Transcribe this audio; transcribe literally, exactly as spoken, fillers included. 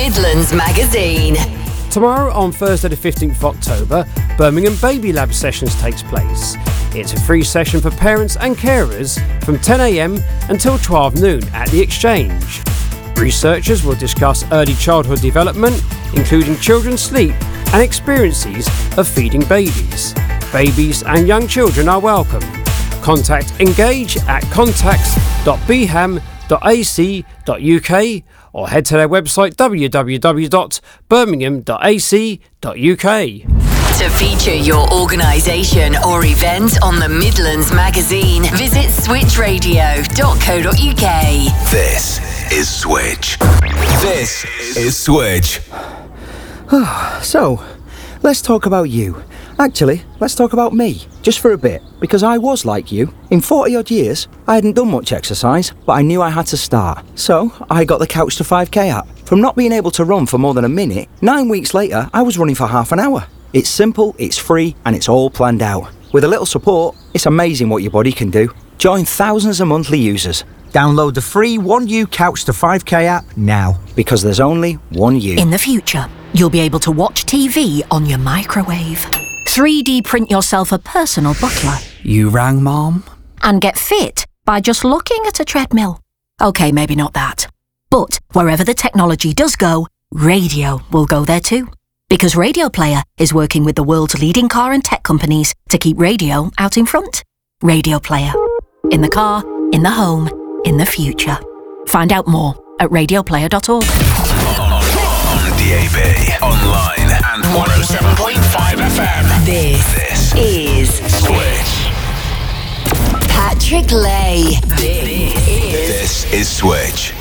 Midlands Magazine. Tomorrow, on Thursday the fifteenth of October, Birmingham Baby Lab Sessions takes place. It's a free session for parents and carers from ten a m until twelve noon at the Exchange. Researchers will discuss early childhood development, including children's sleep and experiences of feeding babies. Babies and young children are welcome. Contact Engage at contacts dot b ham dot a c dot u k or head to their website w w w dot birmingham dot a c dot u k. To feature your organisation or event on the Midlands Magazine, visit switch radio dot co dot u k. This is Switch. This is Switch. So, let's talk about you. Actually, let's talk about me, just for a bit, because I was like you. In forty odd years, I hadn't done much exercise, but I knew I had to start. So, I got the Couch to five K app. From not being able to run for more than a minute, nine weeks later, I was running for half an hour. It's simple, it's free, and it's all planned out. With a little support, it's amazing what your body can do. Join thousands of monthly users. Download the free one U Couch to five K app now. Because there's only one you. In the future, you'll be able to watch T V on your microwave, three D print yourself a personal butler. You rang, Mom? And get fit by just looking at a treadmill. OK, maybe not that. But wherever the technology does go, radio will go there too. Because Radio Player is working with the world's leading car and tech companies to keep radio out in front. Radio Player. In the car, in the home, in the future. Find out more at radio player dot org. On D A B, online and one oh seven point five F M. This, this is Switch. Patrick Lay. This is This is Switch.